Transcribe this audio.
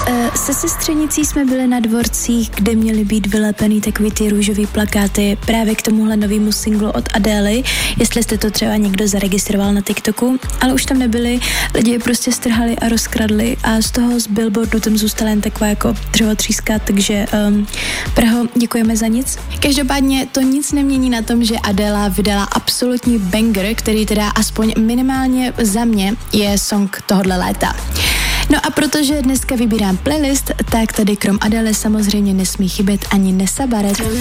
Se sestřenicí jsme byli na dvorcích, kde měly být vylepený takový ty růžový plakáty právě k tomuhle novému singlu od Adély, jestli jste to třeba někdo zaregistroval na TikToku, ale už tam nebyli, lidi je prostě strhali a rozkradli a z toho z billboardu tam zůstala jen taková jako dřevotříska, takže Praho, děkujeme za nic. Každopádně to nic nemění na tom, že Adéla vydala absolutní banger, který teda aspoň minimálně za mě je song tohodle léta. No a protože dneska vybírám playlist, tak tady krom Adély samozřejmě nesmí chybět ani Nessa Barrett.